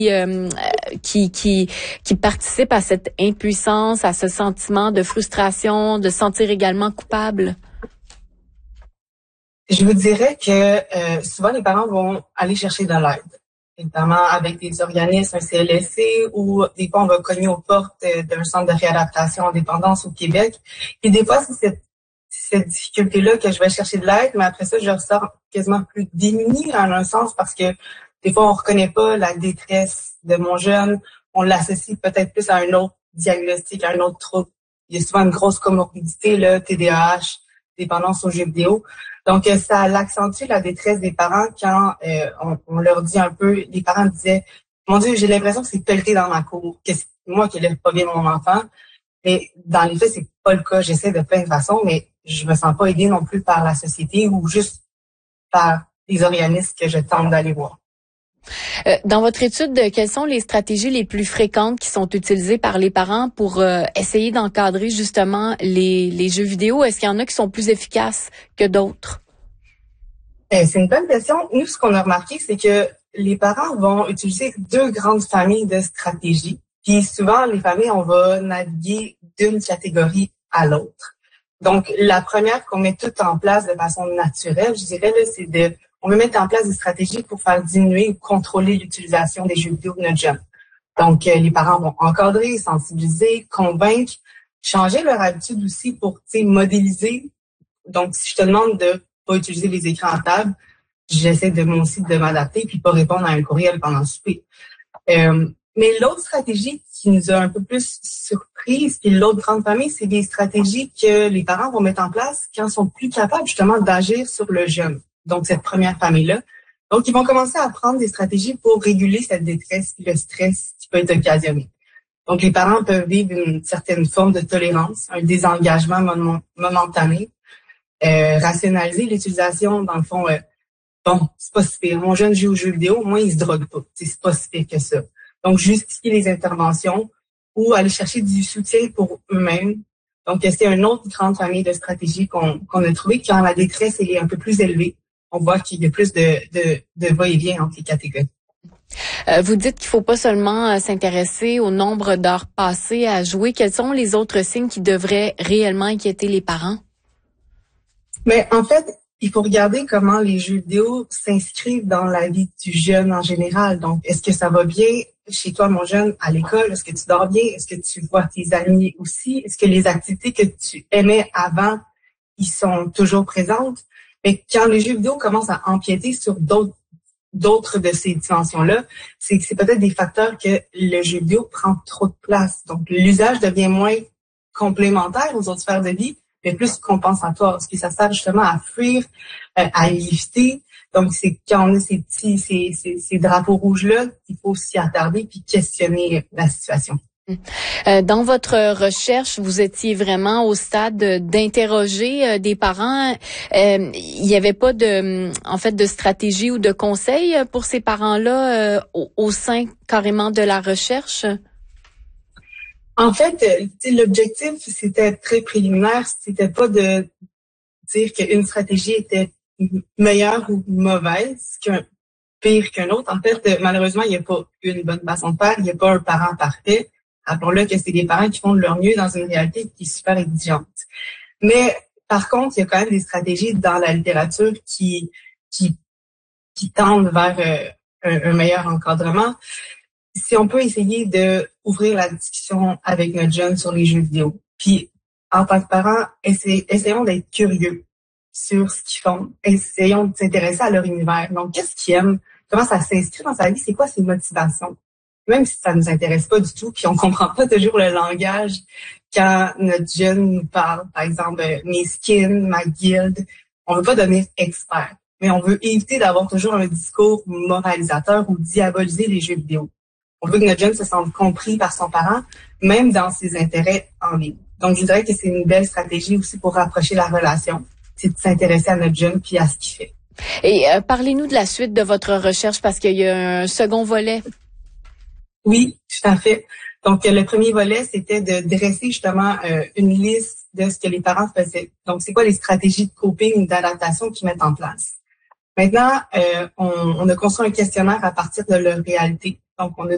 qui participent à cette impuissance, à ce sentiment de frustration, de se sentir également coupable? Je vous dirais que souvent les parents vont aller chercher de l'aide, notamment avec des organismes, un CLSC, ou des fois on va cogner aux portes d'un centre de réadaptation en dépendance au Québec. Et des fois, c'est cette difficulté-là que je vais chercher de l'aide, mais après ça, je ressors quasiment plus démunie en un sens parce que des fois, on reconnaît pas la détresse de mon jeune, on l'associe peut-être plus à un autre diagnostic, à un autre trouble. Il y a souvent une grosse comorbidité, là, TDAH, dépendance aux jeux vidéo. Donc, ça accentue la détresse des parents quand on leur dit un peu, les parents disaient, mon Dieu, j'ai l'impression que c'est pelleté dans ma cour, que c'est moi qui élève pas bien mon enfant. Mais dans les faits, c'est pas le cas. J'essaie de plein de façons, mais je me sens pas aidée non plus par la société ou juste par les organismes que je tente d'aller voir. Dans votre étude, quelles sont les stratégies les plus fréquentes qui sont utilisées par les parents pour essayer d'encadrer justement les jeux vidéo? Est-ce qu'il y en a qui sont plus efficaces que d'autres? C'est une bonne question. Nous, ce qu'on a remarqué, c'est que les parents vont utiliser deux grandes familles de stratégies. Puis souvent, les familles, on va naviguer d'une catégorie à l'autre. Donc, la première qu'on met toute en place de façon naturelle, je dirais, là, on veut mettre en place des stratégies pour faire diminuer ou contrôler l'utilisation des jeux vidéo de notre jeune. Donc, les parents vont encadrer, sensibiliser, convaincre, changer leur habitude aussi pour, modéliser. Donc, si je te demande de pas utiliser les écrans à table, j'essaie de moi aussi de m'adapter puis pas répondre à un courriel pendant le souper. Mais l'autre stratégie qui nous a un peu plus surprise, puis l'autre grande famille, c'est des stratégies que les parents vont mettre en place quand ils sont plus capables justement d'agir sur le jeune. Donc, cette première famille-là. Donc, ils vont commencer à prendre des stratégies pour réguler cette détresse et le stress qui peut être occasionné. Donc, les parents peuvent vivre une certaine forme de tolérance, un désengagement momentané, rationaliser l'utilisation, dans le fond, bon, c'est pas si pire. Mon jeune joue aux jeux vidéo, au moins, il se drogue pas. C'est pas si pire que ça. Donc, justifier les interventions ou aller chercher du soutien pour eux-mêmes. Donc, c'est une autre grande famille de stratégies qu'on a trouvé quand la détresse est un peu plus élevée. On voit qu'il y a plus de va-et-vient entre les catégories. Vous dites qu'il faut pas seulement s'intéresser au nombre d'heures passées à jouer. Quels sont les autres signes qui devraient réellement inquiéter les parents? Mais en fait, il faut regarder comment les jeux vidéo s'inscrivent dans la vie du jeune en général. Donc, est-ce que ça va bien chez toi, mon jeune, à l'école? Est-ce que tu dors bien? Est-ce que tu vois tes amis aussi? Est-ce que les activités que tu aimais avant, ils sont toujours présentes? Mais quand les jeux vidéo commencent à empiéter sur d'autres de ces dimensions-là, c'est que c'est peut-être des facteurs que le jeu vidéo prend trop de place. Donc, l'usage devient moins complémentaire aux autres sphères de vie, mais plus compensatoire. Parce que ça sert justement à fuir, à éviter. Donc, c'est quand on a ces drapeaux rouges-là, il faut s'y attarder puis questionner la situation. Dans votre recherche, vous étiez vraiment au stade d'interroger des parents. Il n'y avait pas de stratégie ou de conseil pour ces parents-là au sein carrément de la recherche? En fait, l'objectif, c'était très préliminaire. C'était pas de dire qu'une stratégie était meilleure ou mauvaise, pire qu'un autre. En fait, malheureusement, il n'y a pas une bonne façon de faire. Il n'y a pas un parent parfait. Rappelons-le que c'est des parents qui font de leur mieux dans une réalité qui est super exigeante. Mais par contre, il y a quand même des stratégies dans la littérature qui tendent vers un meilleur encadrement. Si on peut essayer de ouvrir la discussion avec notre jeune sur les jeux vidéo, puis en tant que parents, essayons d'être curieux sur ce qu'ils font, essayons de s'intéresser à leur univers. Donc, qu'est-ce qu'ils aiment? Comment ça s'inscrit dans sa vie? C'est quoi ses motivations? Même si ça nous intéresse pas du tout, puis on comprend pas toujours le langage quand notre jeune nous parle, par exemple, mes skins, ma guilde, on veut pas devenir expert, mais on veut éviter d'avoir toujours un discours moralisateur ou diaboliser les jeux vidéo. On veut que notre jeune se sente compris par son parent, même dans ses intérêts en ligne. Donc, je dirais que c'est une belle stratégie aussi pour rapprocher la relation, c'est de s'intéresser à notre jeune puis à ce qu'il fait. Et parlez-nous de la suite de votre recherche parce qu'il y a un second volet. Oui, tout à fait. Donc, le premier volet, c'était de dresser justement une liste de ce que les parents faisaient. Donc, c'est quoi les stratégies de coping ou d'adaptation qu'ils mettent en place. Maintenant, on a construit un questionnaire à partir de leur réalité. Donc, on a